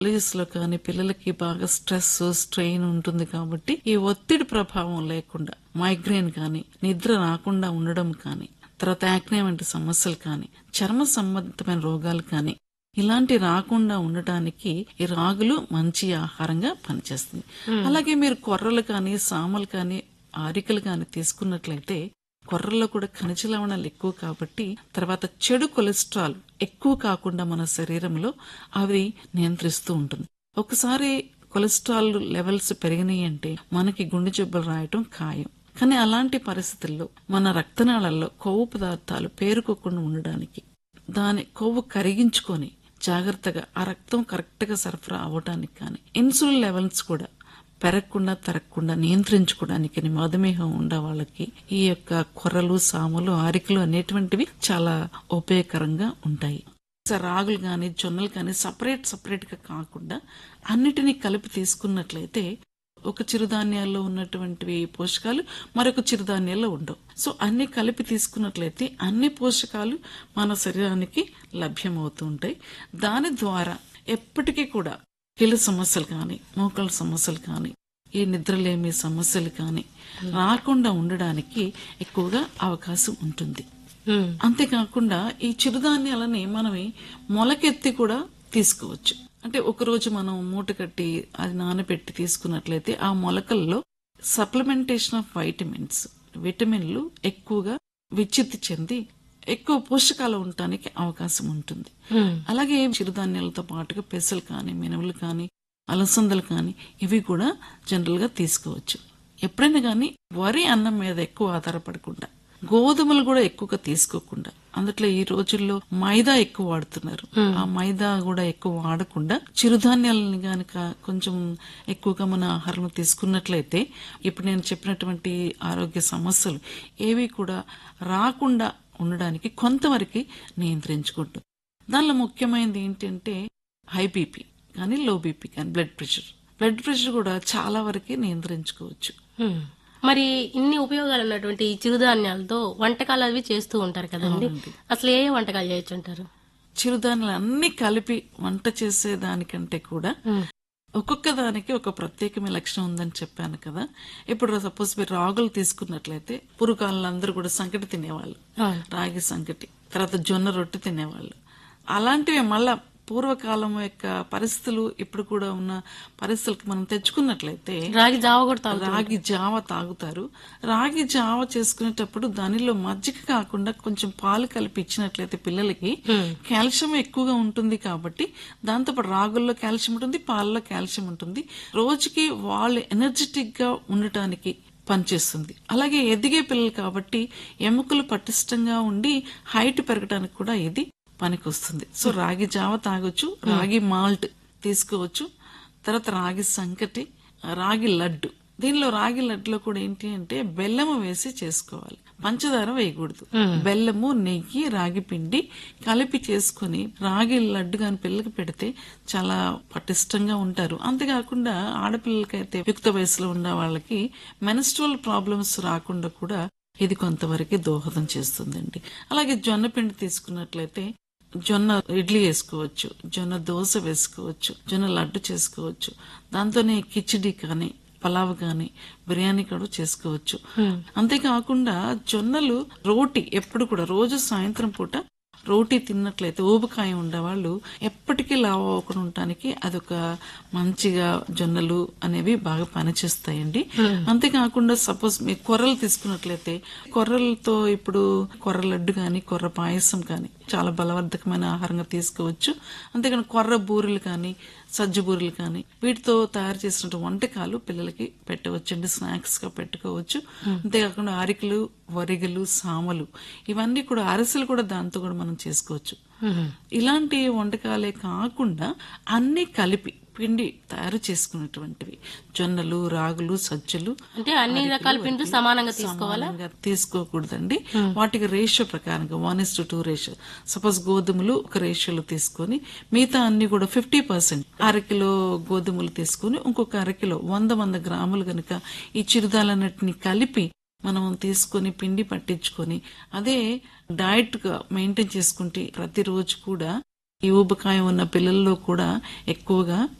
Colleges లో కానీ పిల్లలకి బాగా స్ట్రెస్ స్ట్రెయిన్ ఉంటుంది కాబట్టి ఈ ఒత్తిడి ప్రభావం లేకుండా మైగ్రేన్ కానీ నిద్ర రాకుండా ఉండడం కానీ తర్వాత యాక్నే వంటి సమస్యలు కానీ చర్మ సంబంధమైన రోగాలు కానీ ఇలాంటి రాకుండా ఉండటానికి ఈ రాగులు మంచి ఆహారంగా పనిచేస్తుంది. అలాగే మీరు కొర్రలు కానీ సామలు కానీ ఆరికలు కానీ తీసుకున్నట్లయితే కొర్రల్లో కూడా ఖనిజ లవణాలు ఎక్కువ కాబట్టి తర్వాత చెడు కొలెస్ట్రాల్ ఎక్కువ కాకుండా మన శరీరంలో అవి నియంత్రిస్తూ ఉంటుంది. ఒకసారి కొలెస్ట్రాల్ లెవెల్స్ పెరిగినాయి అంటే మనకి గుండె జబ్బులు రాయటం ఖాయం. కానీ అలాంటి పరిస్థితుల్లో మన రక్తనాళాల్లో కొవ్వు పదార్థాలు పేరుకోకుండా ఉండడానికి దాని కొవ్వు కరిగించుకొని జాగ్రత్తగా ఆ రక్తం కరెక్ట్ గా సరఫరా అవ్వటానికి కానీ ఇన్సులిన్ లెవెల్స్ కూడా పెరగకుండా తరగకుండా నియంత్రించుకోవడానికి మధుమేహం ఉండే వాళ్ళకి ఈ యొక్క కొర్రలు సాములు ఆరికలు అనేటువంటివి చాలా ఉపయోగకరంగా ఉంటాయి. రాగులు గాని జొన్నలు గాని సపరేట్ గా కాకుండా అన్నిటినీ కలిపి తీసుకున్నట్లయితే ఒక చిరుధాన్యాల్లో ఉన్నటువంటివి పోషకాలు మరొక చిరుధాన్యాల్లో ఉండవు. సో అన్ని కలిపి తీసుకున్నట్లయితే అన్ని పోషకాలు మన శరీరానికి లభ్యమవుతూ ఉంటాయి. దాని ద్వారా ఎప్పటికీ కూడా కీళ్ళ సమస్యలు కానీ మోకాళ్ళ సమస్యలు కానీ ఈ నిద్రలేమి సమస్యలు కానీ రాకుండా ఉండడానికి ఎక్కువగా అవకాశం ఉంటుంది. అంతేకాకుండా ఈ చిరుధాన్యాలని మనమే మొలకెత్తి కూడా తీసుకోవచ్చు. అంటే ఒకరోజు మనం మూట కట్టి అది నానబెట్టి తీసుకున్నట్లయితే ఆ మొలకల్లో సప్లిమెంటేషన్ ఆఫ్ విటమిన్లు ఎక్కువగా విచ్ఛిత్తి చెంది ఎక్కువ పోషకాలు ఉండటానికి అవకాశం ఉంటుంది. అలాగే చిరుధాన్యాలతో పాటుగా పెసలు కానీ మినుములు కానీ అలసందలు కానీ ఇవి కూడా జనరల్ గా తీసుకోవచ్చు. ఎప్పుడైనా కానీ వరి అన్నం మీద ఎక్కువ ఆధారపడకుండా గోధుమలు కూడా ఎక్కువగా తీసుకోకుండా అందుట్లో ఈ రోజుల్లో మైదా ఎక్కువ వాడుతున్నారు. ఆ మైదా కూడా ఎక్కువ వాడకుండా చిరుధాన్యాలని గనక కొంచెం ఎక్కువగా మన ఆహారం తీసుకున్నట్లయితే ఇప్పుడు నేను చెప్పినటువంటి ఆరోగ్య సమస్యలు ఏవి కూడా రాకుండా ఉండడానికి కొంతవరకు నియంత్రించుకుంటుంది. దానిలో ముఖ్యమైనది ఏంటంటే హై బీపీ కానీ లో బీపీ కానీ బ్లడ్ ప్రెషర్ కూడా చాలా వరకు నియంత్రించుకోవచ్చు. మరి ఇన్ని ఉపయోగాలు ఉన్నటువంటి ఈ చిరుధాన్యాలతో వంటకాలు అవి చేస్తూ ఉంటారు కదండి, అసలు ఏ వంటకాలు చేయొచ్చు అంటారు? చిరుధాన్యాలు అన్ని కలిపి వంట చేసే దానికంటే కూడా ఒక్కొక్క దానికి ఒక ప్రత్యేకమైన లక్షణం ఉందని చెప్పాను కదా. ఇప్పుడు సపోజ్ మీరు రాగులు తీసుకున్నట్లయితే పూర్వకాలంలో అందరూ కూడా సంకటి తినేవాళ్ళు, రాగి సంకటి, తర్వాత జొన్న రొట్టె తినేవాళ్ళు. అలాంటివి మళ్ళా పూర్వకాలం యొక్క పరిస్థితులు ఇప్పుడు కూడా ఉన్న పరిస్థితులకు మనం తెచ్చుకున్నట్లయితే రాగి జావ తాగుతారు. రాగి జావ చేసుకునేటప్పుడు దానిలో మజ్జిగ కాకుండా కొంచెం పాలు కలిపి ఇచ్చినట్లయితే పిల్లలకి కాల్షియం ఎక్కువగా ఉంటుంది. కాబట్టి దాంతోపాటు రాగుల్లో కాల్షియం ఉంటుంది, పాలలో కాల్షియం ఉంటుంది. రోజుకి వాళ్ళు ఎనర్జెటిక్ గా ఉండటానికి పనిచేస్తుంది. అలాగే ఎదిగే పిల్లలు కాబట్టి ఎముకలు పటిష్టంగా ఉండి హైట్ పెరగడానికి కూడా ఇది పనికొస్తుంది. సో రాగి జావ తాగొచ్చు, రాగి మాల్ట్ తీసుకోవచ్చు, తర్వాత రాగి సంకటి, రాగి లడ్డు. దీనిలో రాగి లడ్డులో కూడా ఏంటి అంటే బెల్లము వేసి చేసుకోవాలి, పంచదార వేయకూడదు. బెల్లము నెయ్యి రాగి పిండి కలిపి చేసుకుని రాగి లడ్డు గాని పిల్లలకి పెడితే చాలా పటిష్టంగా ఉంటారు. అంతేకాకుండా ఆడపిల్లలకైతే యుక్త వయసులో ఉన్న వాళ్ళకి మెన్స్ట్రువల్ ప్రాబ్లమ్స్ రాకుండా కూడా ఇది కొంతవరకు దోహదం చేస్తుందండి. అలాగే జొన్న పిండి తీసుకున్నట్లయితే జొన్న ఇడ్లీ వేసుకోవచ్చు, జొన్న దోశ వేసుకోవచ్చు, జొన్న లడ్డు చేసుకోవచ్చు. దాంతోనే కిచిడి కానీ పలావ్ గాని బిర్యానీ కూడా చేసుకోవచ్చు. అంతేకాకుండా జొన్నలు రోటీ ఎప్పుడు కూడా రోజు సాయంత్రం పూట రోటీ తిన్నట్లయితే ఊబకాయం ఉండేవాళ్ళు ఎప్పటికీ లావు అవ్వకుండా ఉండటానికి అదొక మంచిగా జొన్నలు అనేవి బాగా పనిచేస్తాయండి. అంతేకాకుండా సపోజ్ మీ కొర్రలు తీసుకున్నట్లయితే కొర్రలతో ఇప్పుడు కొర్ర లడ్డు గాని కొర్ర పాయసం కానీ చాలా బలవర్ధకమైన ఆహారంగా తీసుకోవచ్చు. అంతేకాని కొర్ర బూరెలు కానీ సజ్జ బూరెలు కానీ వీటితో తయారు చేసిన వంటకాలు పిల్లలకి పెట్టవచ్చండి, స్నాక్స్ గా పెట్టుకోవచ్చు. అంతేకాకుండా ఆరికలు, వరిగలు, సామలు ఇవన్నీ కూడా అరిసెలు కూడా దాంతో కూడా మనం చేసుకోవచ్చు. ఇలాంటి వంటకాలే కాకుండా అన్ని కలిపి పిండి తయారు చేసుకున్నటువంటివి జొన్నలు, రాగులు, సజ్జలు అంటే అన్ని రకాల పిండి సమానంగా తీసుకోకూడదండి. వాటికి రేషియో ప్రకారంగా 1:2 రేషియో. సపోజ్ గోధుమలు ఒక రేషియోలో తీసుకొని మిగతా అన్ని కూడా 50% అరకిలో గోధుమలు తీసుకుని ఇంకొక అరకిలో 100 గ్రాములు గనుక ఈ చిరుధాన్యాలన్నిటిని కలిపి మనం తీసుకొని పిండి పట్టించుకొని అదే డైట్ గా మెయింటైన్ చేసుకుంటే ప్రతిరోజు కూడా ఈ ఊబకాయం ఉన్న పిల్లల్లో కూడా ఎక్కువగా